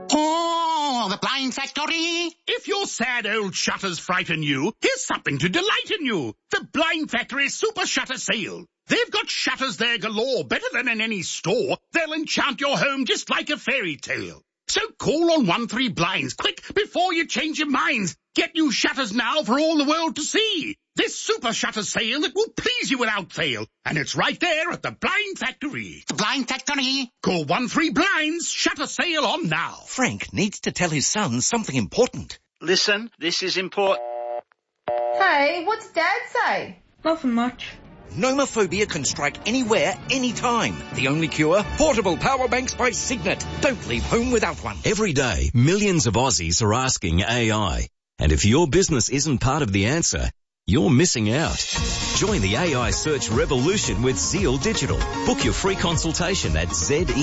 Oh, the Blind Factory. If your sad old shutters frighten you, here's something to delight in you. The Blind Factory Super Shutter Sale. They've got shutters there galore, better than in any store. They'll enchant your home just like a fairy tale. So call on 13 Blinds, quick, before you change your minds. Get new shutters now for all the world to see. This super shutter sale that will please you without fail. And it's right there at the Blind Factory. The Blind Factory. Call 13 Blinds, shutter sale on now. Frank needs to tell his son something important. Listen, this is important. Hey, what's Dad say? Nothing much. Nomophobia can strike anywhere, anytime. The only cure? Portable power banks by Signet. Don't leave home without one. Every day, millions of Aussies are asking AI. And if your business isn't part of the answer, you're missing out. Join the AI search revolution with Zeal Digital. Book your free consultation at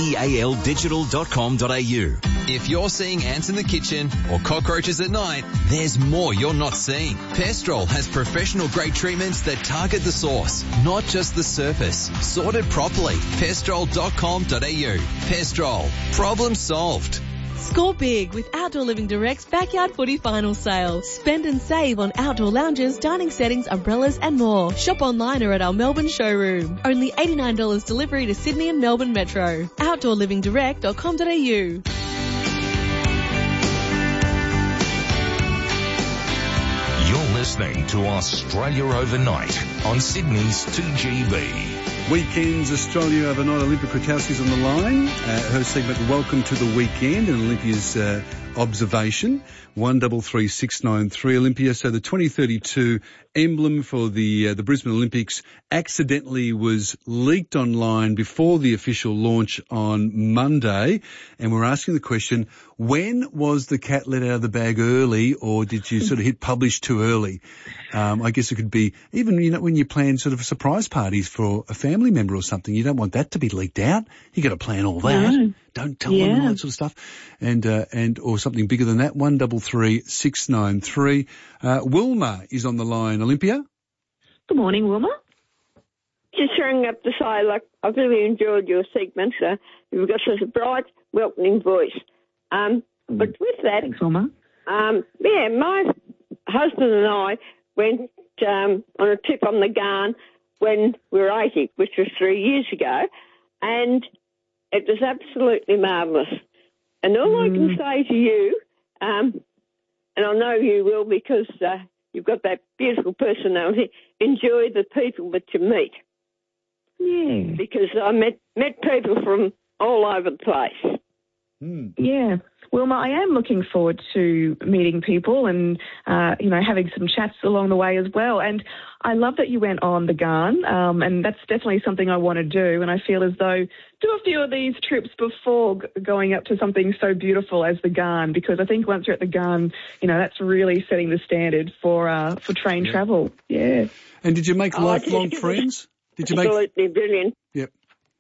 zealdigital.com.au. If you're seeing ants in the kitchen or cockroaches at night, there's more you're not seeing. Pestrol has professional-grade treatments that target the source, not just the surface. Sorted properly. Pestrol.com.au. Pestrol. Problem solved. Score big with Outdoor Living Direct's Backyard Footy Final Sale. Spend and save on outdoor lounges, dining settings, umbrellas and more. Shop online or at our Melbourne showroom. Only $89 delivery to Sydney and Melbourne Metro. OutdoorLivingDirect.com.au. You're listening to Australia Overnight on Sydney's 2GB. Weekends, Australia Overnight. Olympia Krakowski's on the line. Her segment, Welcome to the Weekend, and Olympia's observation, 133693. Olympia, so the 2032 emblem for the Brisbane Olympics accidentally was leaked online before the official launch on Monday, and we're asking the question, when was the cat let out of the bag early, or did you sort of hit publish too early? I guess it could be even, when you plan sort of surprise parties for a family member or something, you don't want that to be leaked out. You got to plan all that. No. Don't tell them all that sort of stuff. And or something bigger than that, 133693. Wilma is on the line. Olympia? Good morning, Wilma. Just ringing up to say, I've really enjoyed your segment. You've got such a bright, welcoming voice. But with that... Thanks, Wilma. My husband and I went on a trip on the Garn when we were 80, which was 3 years ago, and it was absolutely marvellous. And all I can say to you, and I know you will because you've got that beautiful personality, enjoy the people that you meet. Yeah. Because I met people from all over the place. Yeah. Wilma, I am looking forward to meeting people and, having some chats along the way as well. And I love that you went on the Garn, and that's definitely something I want to do. And I feel as though do a few of these trips before going up to something so beautiful as the Garn, because I think once you're at the Garn, that's really setting the standard for train travel. Yeah. And did you make lifelong friends? Did you absolutely brilliant. Yep.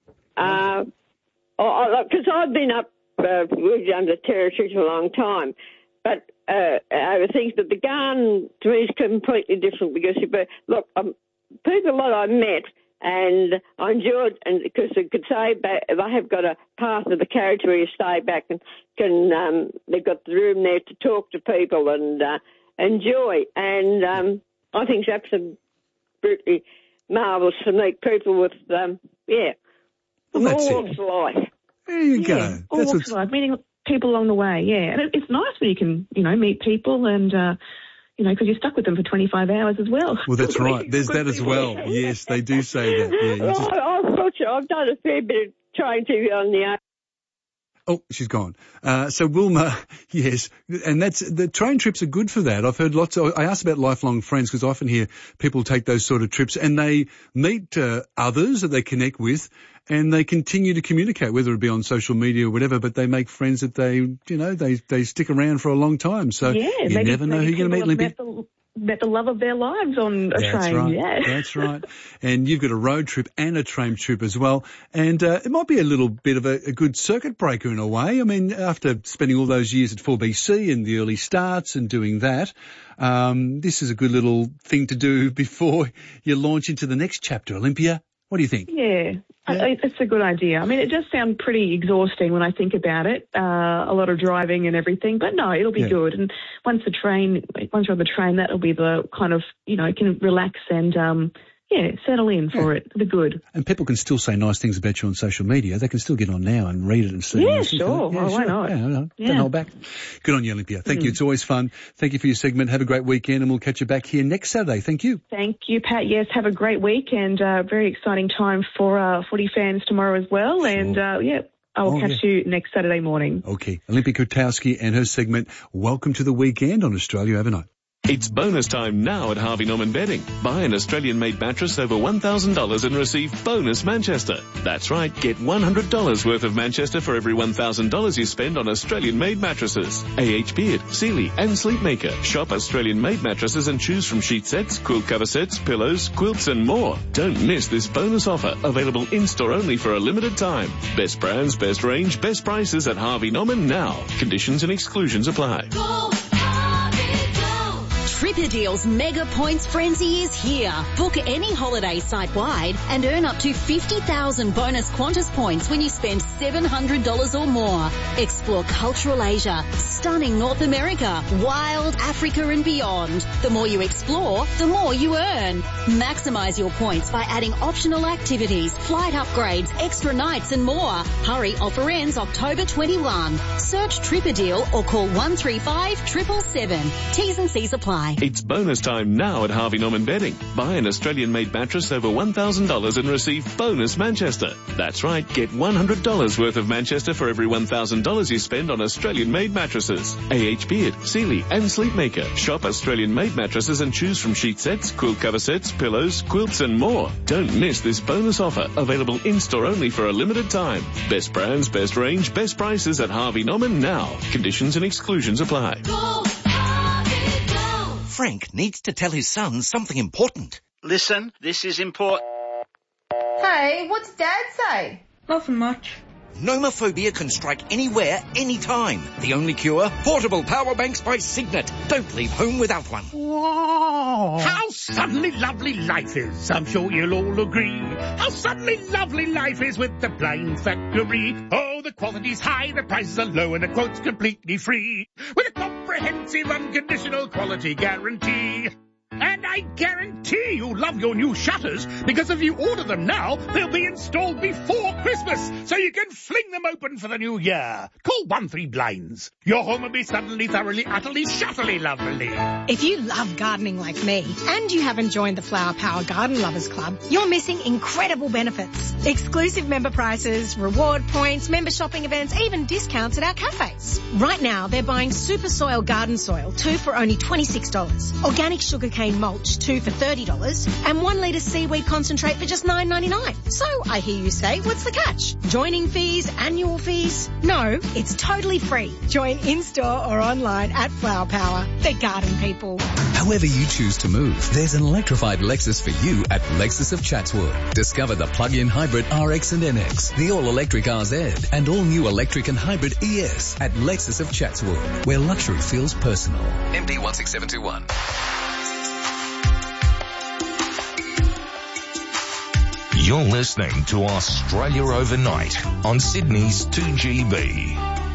Because I've been up moved under territory for a long time, but over things. But the Garn to me is completely different because people that I met and I enjoyed, and because they could stay back, they have got a path of the carriage where you stay back and can they've got the room there to talk to people and enjoy. And I think it's absolutely marvellous to meet people with all walks of life. There you go. All walks of life, meeting people along the way, yeah. And it's nice when you can, meet people and, because you're stuck with them for 25 hours as well. Well, that's right. There's that as well. Yes, they do say that. Yeah, I'm not sure. I've done a fair bit of train TV on the Oh, she's gone. So Wilma, yes, and the train trips are good for that. I've heard I asked about lifelong friends because I often hear people take those sort of trips and they meet others that they connect with and they continue to communicate, whether it be on social media or whatever, but they make friends that they stick around for a long time. So you never know who you're going to meet, Olympia. Met the love of their lives on a train. Right. Yeah. That's right. And you've got a road trip and a train trip as well. And it might be a little bit of a good circuit breaker in a way. I mean, after spending all those years at 4BC and the early starts and doing that, this is a good little thing to do before you launch into the next chapter, Olympia. What do you think? Yeah, it's a good idea. I mean, it does sound pretty exhausting when I think about it, a lot of driving and everything, but no, it'll be good. And once you're on the train, that'll be the kind of, you can relax and, settle in for it. It'll be good. And people can still say nice things about you on social media. They can still get on now and read it and see. Yeah, sure. Why not? Don't hold back. Good on you, Olympia. Thank you. It's always fun. Thank you for your segment. Have a great weekend, and we'll catch you back here next Saturday. Thank you. Thank you, Pat. Yes, have a great week, and very exciting time for footy fans tomorrow as well. Sure. And, I will catch you next Saturday morning. Okay. Olympia Kotowski and her segment, Welcome to the Weekend on Australia Overnight. It's bonus time now at Harvey Norman Bedding. Buy an Australian-made mattress over $1,000 and receive bonus Manchester. That's right, get $100 worth of Manchester for every $1,000 you spend on Australian-made mattresses. A.H. Beard, Sealy and Sleepmaker. Shop Australian-made mattresses and choose from sheet sets, quilt cover sets, pillows, quilts and more. Don't miss this bonus offer, available in-store only for a limited time. Best brands, best range, best prices at Harvey Norman now. Conditions and exclusions apply. Tripadeal's Mega Points Frenzy is here. Book any holiday site-wide and earn up to 50,000 bonus Qantas points when you spend $700 or more. Explore cultural Asia, stunning North America, wild Africa and beyond. The more you explore, the more you earn. Maximise your points by adding optional activities, flight upgrades, extra nights and more. Hurry, offer ends October 21. Search Tripadeal or call 135 777. T's and C's apply. It's bonus time now at Harvey Norman Bedding. Buy an Australian-made mattress over $1,000 and receive bonus Manchester. That's right, get $100 worth of Manchester for every $1,000 you spend on Australian-made mattresses. A.H. Beard, Sealy and Sleepmaker. Shop Australian-made mattresses and choose from sheet sets, quilt cover sets, pillows, quilts and more. Don't miss this bonus offer, available in-store only for a limited time. Best brands, best range, best prices at Harvey Norman now. Conditions and exclusions apply. Frank needs to tell his son something important. Listen, this is important. Hey, what's Dad say? Nothing much. Nomophobia can strike anywhere, anytime. The only cure? Portable power banks by Signet. Don't leave home without one. Whoa! How suddenly lovely life is. I'm sure you'll all agree. How suddenly lovely life is with the Blind Factory. Oh, the quality's high, the prices are low, and the quote's completely free. With a comprehensive unconditional quality guarantee. And I guarantee you'll love your new shutters, because if you order them now, they'll be installed before Christmas, so you can fling them open for the new year. Call 13Blinds. Your home will be suddenly, thoroughly, utterly, shutterly lovely. If you love gardening like me, and you haven't joined the Flower Power Garden Lovers Club, you're missing incredible benefits. Exclusive member prices, reward points, member shopping events, even discounts at our cafes. Right now, they're buying Super Soil Garden Soil, 2 for only $26. Organic sugarcane mulch, 2 for $30, and 1 litre seaweed concentrate for just $9.99. So I hear you say, what's the catch? Joining fees, annual fees? No, it's totally free. Join in-store or online at Flower Power. They're garden people. However you choose to move, there's an electrified Lexus for you at Lexus of Chatswood. Discover the plug-in hybrid RX and NX, the all-electric RZ, and all-new electric and hybrid ES at Lexus of Chatswood, where luxury feels personal. MD 16721. You're listening to Australia Overnight on Sydney's 2GB.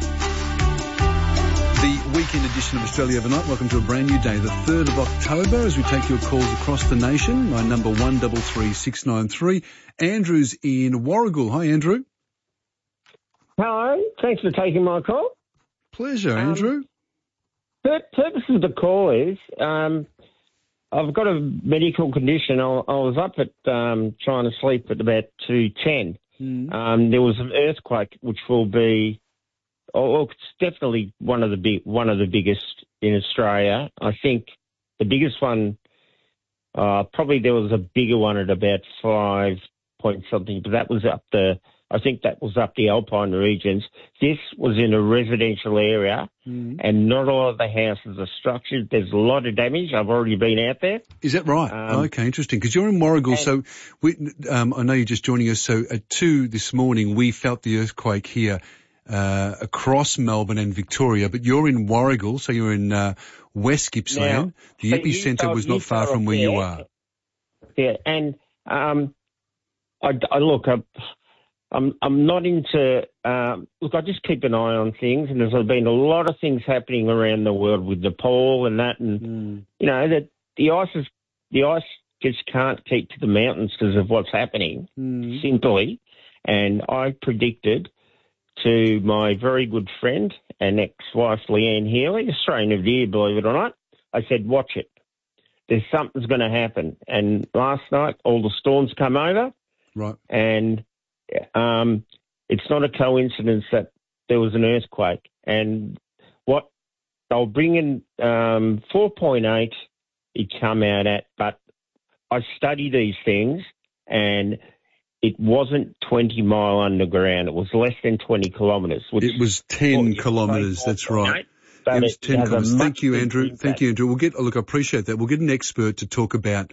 The weekend edition of Australia Overnight. Welcome to a brand new day, the 3rd of October, as we take your calls across the nation. My number 133693. Andrew's in Warragul. Hi, Andrew. Hello. Thanks for taking my call. Pleasure, Andrew. The purpose of the call is I've got a medical condition. I was up at trying to sleep at about 2:10. There was an earthquake, which will be, it's definitely one of the biggest in Australia. I think the biggest one, probably there was a bigger one at about 5 point something, but that was up the Alpine regions. This was in a residential area, and not all of the houses are structured. There's a lot of damage. I've already been out there. Is that right? Okay, interesting. Because you're in Warragul, so I know you're just joining us. So at 2 this morning, we felt the earthquake here across Melbourne and Victoria, but you're in Warragul, so you're in West Gippsland. The epicentre was not far from where you are. Yeah, and I'm not into. Look, I just keep an eye on things, and there's been a lot of things happening around the world with Nepal and that, and you know that the ice just can't keep to the mountains because of what's happening. Simply, and I predicted to my very good friend and ex-wife Leanne Healy, Australian of the Year, believe it or not, I said, watch it. There's something's going to happen. And last night, all the storms come over. Right. And it's not a coincidence that there was an earthquake. And what they'll bring in 4.8 it come out at, but I study these things, and it wasn't 20 mile underground. It was less than 20 kilometres. It was 10 kilometres, that's right. It was 10 kilometres. Thank you, Andrew. Thank you, Andrew. Look, I appreciate that. We'll get an expert to talk about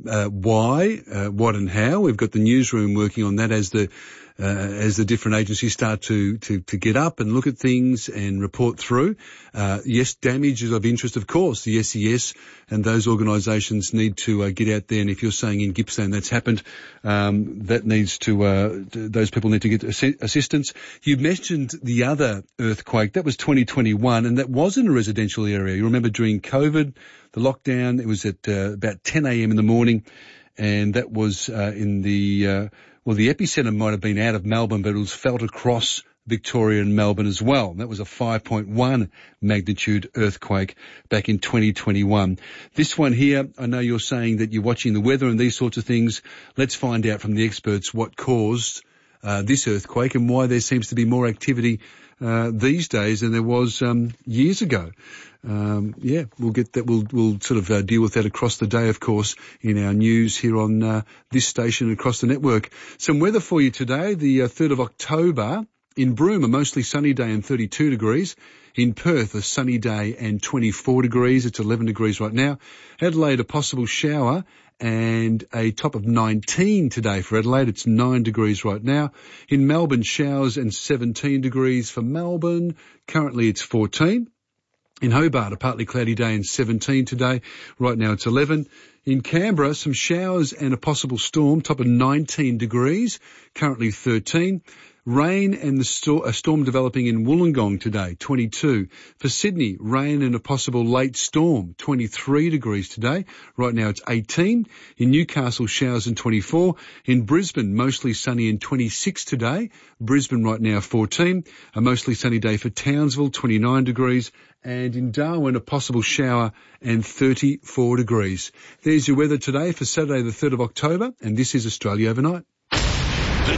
why, what and how. We've got the newsroom working on that as the different agencies start to get up and look at things and report through. Yes, damage is of interest, of course. The SES and those organisations need to get out there. And if you're saying in Gippsland that's happened, that needs to, those people need to get assistance. You mentioned the other earthquake. That was 2021, and that was in a residential area. You remember during COVID, the lockdown, it was at about 10 a.m. in the morning, and that was in the the epicentre might have been out of Melbourne, but it was felt across Victoria and Melbourne as well. That was a 5.1 magnitude earthquake back in 2021. This one here, I know you're saying that you're watching the weather and these sorts of things. Let's find out from the experts what caused this earthquake and why there seems to be more activity these days than there was years ago. We'll get that. We'll sort of deal with that across the day, of course, in our news here on this station and across the network. Some weather for you today, the 3rd of October. In Broome, a mostly sunny day and 32 degrees. In Perth, a sunny day and 24 degrees. It's 11 degrees right now. Adelaide, a possible shower and a top of 19 today for Adelaide. It's 9 degrees right now. In Melbourne, showers and 17 degrees for Melbourne. Currently, it's 14. In Hobart, a partly cloudy day and 17 today. Right now, it's 11. In Canberra, some showers and a possible storm, top of 19 degrees. Currently 13. Rain and a storm developing in Wollongong today, 22. For Sydney, rain and a possible late storm, 23 degrees today. Right now it's 18. In Newcastle, showers and 24. In Brisbane, mostly sunny and 26 today. Brisbane right now 14. A mostly sunny day for Townsville, 29 degrees. And in Darwin, a possible shower and 34 degrees. There's your weather today for Saturday the 3rd of October, and this is Australia Overnight. The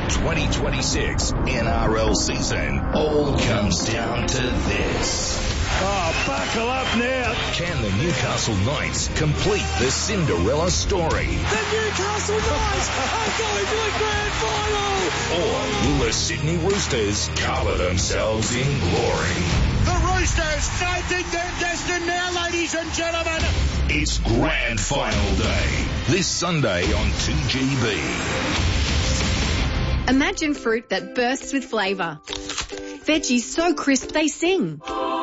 2026 NRL season all comes down to this. Oh, buckle up now. Can the Newcastle Knights complete the Cinderella story? The Newcastle Knights are going to the grand final! Or will the Sydney Roosters cover themselves in glory? The Roosters facing their destiny now, ladies and gentlemen. It's grand final day. This Sunday on 2GB. Imagine fruit that bursts with flavour. Veggies so crisp they sing.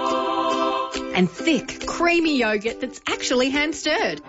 And thick, creamy yogurt that's actually hand-stirred.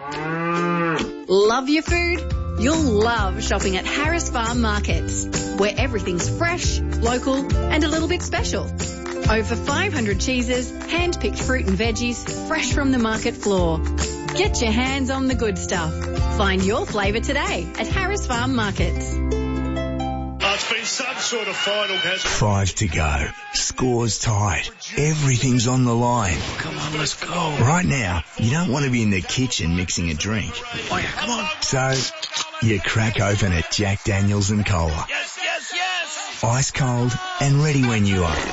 Love your food? You'll love shopping at Harris Farm Markets, where everything's fresh, local and a little bit special. Over 500 cheeses, hand-picked fruit and veggies, fresh from the market floor. Get your hands on the good stuff. Find your flavour today at Harris Farm Markets. It's been some sort of final, hasn't it? 5 to go. Score's tied. Everything's on the line. Come on, let's go. Right now, you don't want to be in the kitchen mixing a drink. Oh, yeah, come on. So, you crack open a Jack Daniels and Cola. Yes, yes, yes. Ice cold and ready when you are.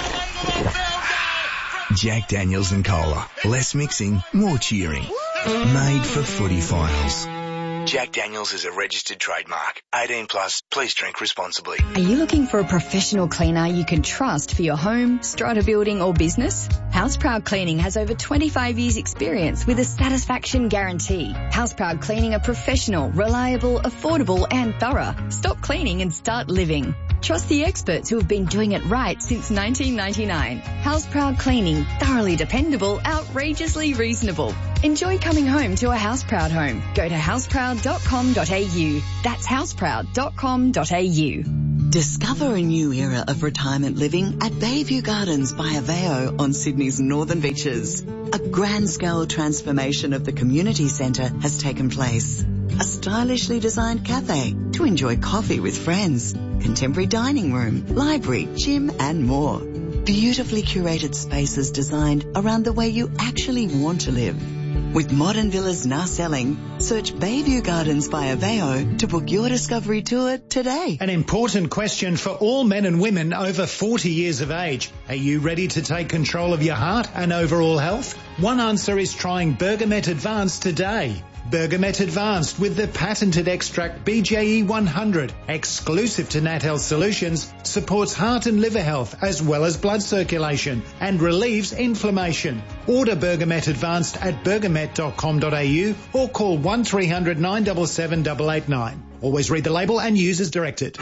Jack Daniels and Cola. Less mixing, more cheering. Made for footy finals. Jack Daniels is a registered trademark. 18 plus. Please drink responsibly. Are you looking for a professional cleaner you can trust for your home, strata building or business? Houseproud Cleaning has over 25 years experience with a satisfaction guarantee. Houseproud Cleaning are professional, reliable, affordable and thorough. Stop cleaning and start living. Trust the experts who have been doing it right since 1999. Houseproud Cleaning, thoroughly dependable, outrageously reasonable. Enjoy coming home to a Houseproud home. Go to houseproud.com.au. That's houseproud.com.au. Discover a new era of retirement living at Bayview Gardens by Aveo on Sydney's northern beaches. A grand-scale transformation of the community centre has taken place. A stylishly designed cafe to enjoy coffee with friends, contemporary dining room, library, gym and more. Beautifully curated spaces designed around the way you actually want to live. With modern villas now selling, search Bayview Gardens by Aveo to book your discovery tour today. An important question for all men and women over 40 years of age. Are you ready to take control of your heart and overall health? One answer is trying Bergamet Advanced today. Bergamet Advanced with the patented extract BJE 100, exclusive to Nat Health Solutions, supports heart and liver health as well as blood circulation and relieves inflammation. Order Bergamet Advanced at bergamet.com.au or call 1300 977 889. Always read the label and use as directed.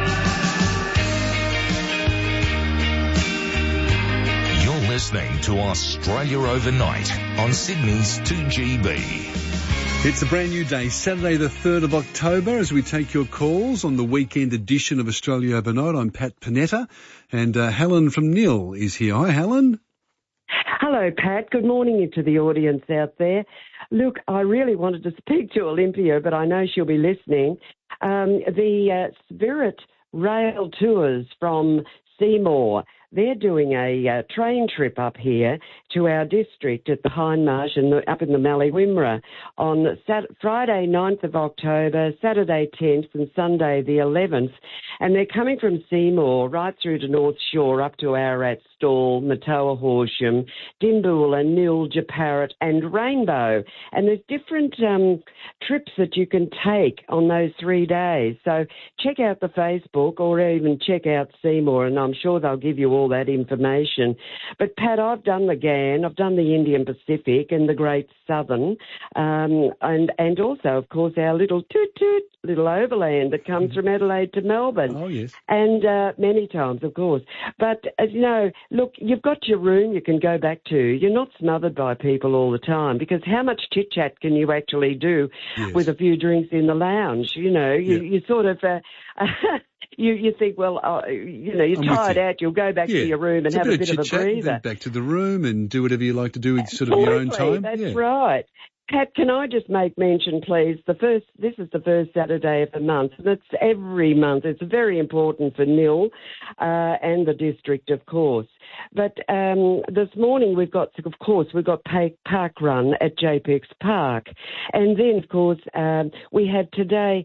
You're listening to Australia Overnight on Sydney's 2GB. It's a brand new day, Saturday the 3rd of October, as we take your calls on the weekend edition of Australia Overnight. I'm Pat Panetta, and Helen from Nil is here. Hi, Helen. Hello, Pat. Good morning to the audience out there. Look, I really wanted to speak to Olympia, but I know she'll be listening. The Spirit Rail Tours from Seymour, they're doing a train trip up here to our district at the Hindmarsh and up in the Mallee Wimmera on Friday 9th of October, Saturday 10th and Sunday the 11th. And they're coming from Seymour right through to North Shore up to Ararat, Stawell, Matoa, Horsham, Dimboola, Nil, Japarrit and Rainbow. And there's different trips that you can take on those 3 days. So check out the Facebook or even check out Seymour and I'm sure they'll give you all that information. But Pat, I've done the GAN, I've done the Indian Pacific and the Great Southern, and also, of course, our little toot-toot, little overland that comes from Adelaide to Melbourne. Oh, yes. And many times, of course. But, as you know, look, you've got your room you can go back to. You're not smothered by people all the time because how much chit-chat can you actually do with a few drinks in the lounge? You know, you sort of... You think, well, you're tired out, you'll go back to your room and have a bit of a breather. Then back to the room and do whatever you like to do with sort of your own time. That's right. Pat, can I just make mention, please? This is the first Saturday of the month, and it's every month. It's very important for Nil and the district, of course. But this morning we've got Park Run at JPEX Park. And then, of course, we have today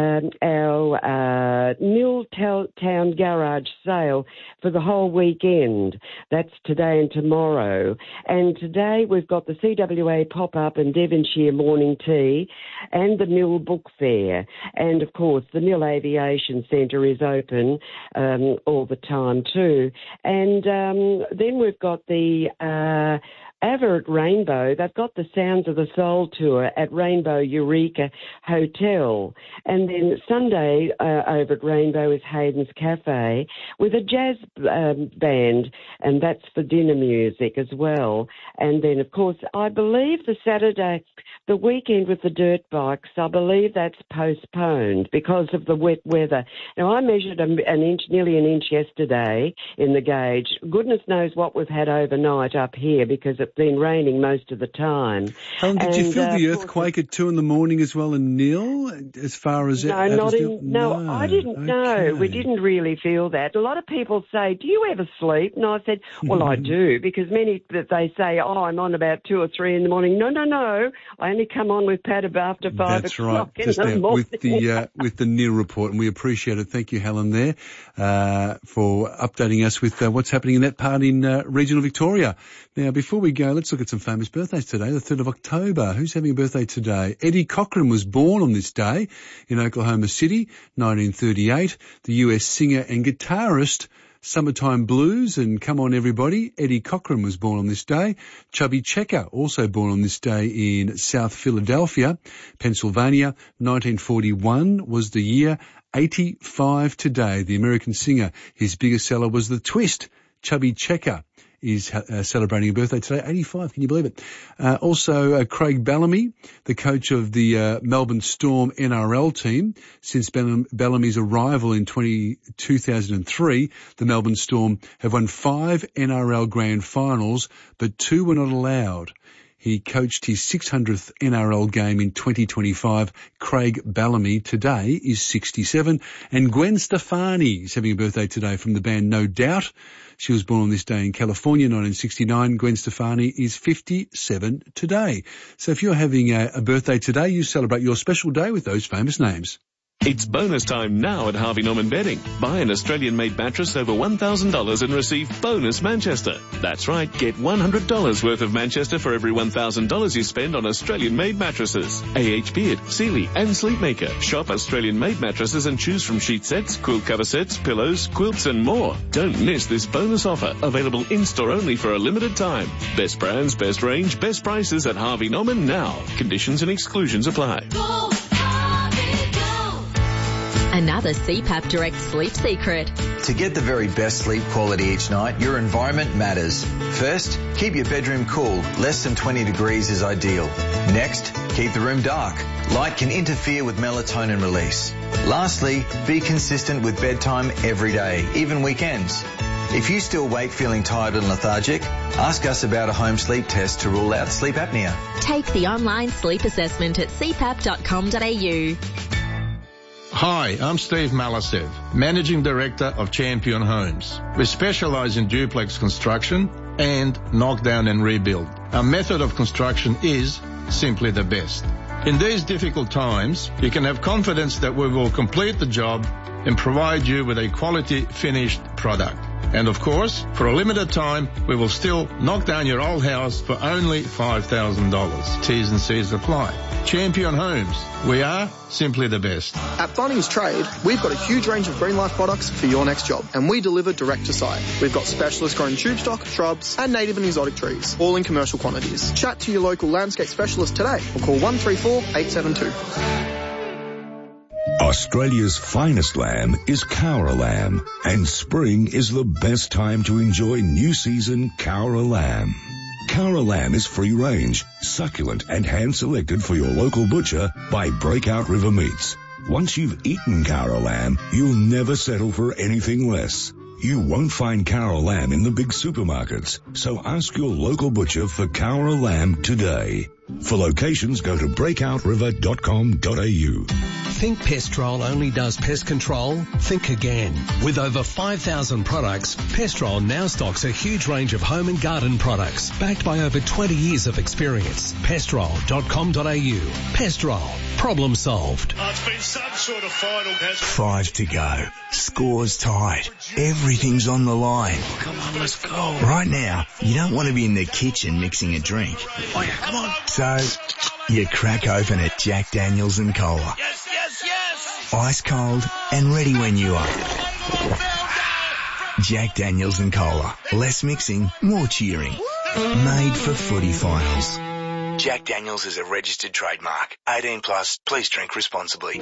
our Nil Town Garage sale for the whole weekend. That's today and tomorrow. And today we've got the CWA pop-up and Devonshire morning tea and the Nil Book Fair. And, of course, the Nil Aviation Centre is open all the time too. And then we've got the Over at Rainbow, they've got the Sounds of the Soul tour at Rainbow Eureka Hotel. And then Sunday over at Rainbow is Hayden's Cafe with a jazz band, and that's for dinner music as well. And then, of course, I believe the Saturday, the weekend with the dirt bikes, I believe that's postponed because of the wet weather. Now, I measured nearly an inch yesterday in the gauge. Goodness knows what we've had overnight up here because it's been raining most of the time. Did you feel the earthquake at 2 a.m. as well in Nil? As far as I didn't know. We didn't really feel that. A lot of people say, "Do you ever sleep?" And I said, "Well, I do," because many they say, "Oh, I'm on about 2 or 3 in the morning." No. I only come on with Pat after 5 That's o'clock right. in the morning. with the Nil report, and we appreciate it. Thank you, Helen, there for updating us with what's happening in that part in regional Victoria. Now, before we go, let's look at some famous birthdays today, the 3rd of October. Who's having a birthday today? Eddie Cochran was born on this day in Oklahoma City, 1938. The US singer and guitarist, Summertime Blues and Come On Everybody, Eddie Cochran was born on this day. Chubby Checker, also born on this day in South Philadelphia, Pennsylvania. 1941 was the year. 85 today. The American singer, his biggest seller was The Twist, Chubby Checker. is celebrating a birthday today, 85, can you believe it? Also, Craig Bellamy, the coach of the Melbourne Storm NRL team. Since Bellamy's arrival in 2003, the Melbourne Storm have won 5 NRL grand finals, but 2 were not allowed. He coached his 600th NRL game in 2025. Craig Bellamy today is 67. And Gwen Stefani is having a birthday today from the band No Doubt. She was born on this day in California, 1969. Gwen Stefani is 57 today. So if you're having a birthday today, you celebrate your special day with those famous names. It's bonus time now at Harvey Norman Bedding. Buy an Australian-made mattress over $1,000 and receive bonus Manchester. That's right, get $100 worth of Manchester for every $1,000 you spend on Australian-made mattresses. A.H. Beard, Sealy and Sleepmaker. Shop Australian-made mattresses and choose from sheet sets, quilt cover sets, pillows, quilts and more. Don't miss this bonus offer, available in-store only for a limited time. Best brands, best range, best prices at Harvey Norman now. Conditions and exclusions apply. Another CPAP Direct sleep secret. To get the very best sleep quality each night, your environment matters. First, keep your bedroom cool. Less than 20 degrees is ideal. Next, keep the room dark. Light can interfere with melatonin release. Lastly, be consistent with bedtime every day, even weekends. If you still wake feeling tired and lethargic, ask us about a home sleep test to rule out sleep apnea. Take the online sleep assessment at cpap.com.au. Hi, I'm Steve Malasev, Managing Director of Champion Homes. We specialise in duplex construction and knockdown and rebuild. Our method of construction is simply the best. In these difficult times, you can have confidence that we will complete the job and provide you with a quality finished product. And of course, for a limited time, we will still knock down your old house for only $5,000. T's and C's apply. Champion Homes. We are simply the best. At Bunnings Trade, we've got a huge range of Green Life products for your next job, and we deliver direct to site. We've got specialist grown tube stock, shrubs, and native and exotic trees, all in commercial quantities. Chat to your local landscape specialist today or call 134 872. Australia's finest lamb is Cowra lamb, and spring is the best time to enjoy new season Cowra lamb. Cowra lamb is free range, succulent and hand selected for your local butcher by Breakout River Meats. Once you've eaten Cowra lamb, you'll never settle for anything less. You won't find Cowra lamb in the big supermarkets, so ask your local butcher for Cowra lamb today. For locations, go to breakoutriver.com.au. Think Pestrol only does pest control? Think again. With over 5,000 products, Pestrol now stocks a huge range of home and garden products, backed by over 20 years of experience. Pestrol.com.au. Pestrol. Problem solved. Oh, it's been some sort of final, hasn't it? 5 to go. Score's tied. Everything's on the line. Come on, let's go. Right now, you don't want to be in the kitchen mixing a drink. Oh, yeah, come on. So, you crack open a Jack Daniels and Cola. Yes, yes, yes. Ice cold and ready when you are. Jack Daniels and Cola. Less mixing, more cheering. Made for footy finals. Jack Daniels is a registered trademark. 18 plus. Please drink responsibly.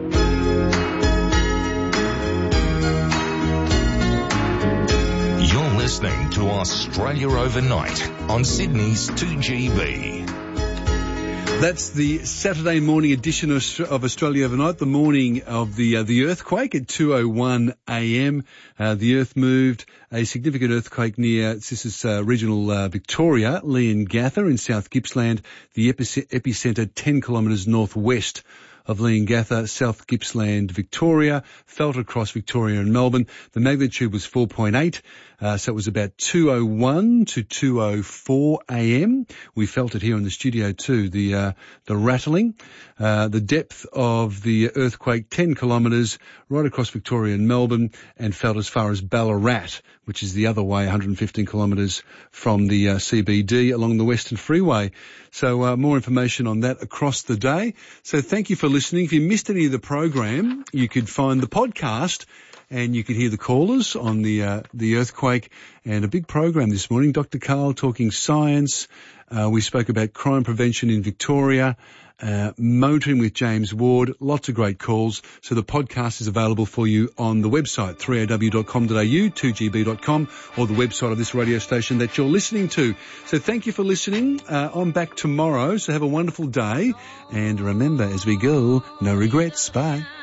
You're listening to Australia Overnight on Sydney's 2GB. That's the Saturday morning edition of Australia Overnight, the morning of the earthquake at 2:01 a.m. The earth moved, a significant earthquake near regional Victoria, Leongatha in South Gippsland, the epicentre 10 kilometres northwest of Leongatha, South Gippsland, Victoria, felt across Victoria and Melbourne. The magnitude was 4.8, so it was about 2:01 to 2:04 a.m. We felt it here in the studio too, the rattling. The depth of the earthquake, 10 kilometres, right across Victoria and Melbourne, and felt as far as Ballarat, which is the other way, 115 kilometres from the CBD along the Western Freeway. So more information on that across the day. So thank you for listening. If you missed any of the program, you could find the podcast and you could hear the callers on the earthquake, and a big program this morning. Dr. Karl talking science. We spoke about crime prevention in Victoria, motoring with James Ward, lots of great calls. So the podcast is available for you on the website, 3aw.com.au, 2gb.com, or the website of this radio station that you're listening to. So thank you for listening. I'm back tomorrow, so have a wonderful day. And remember, as we go, no regrets. Bye.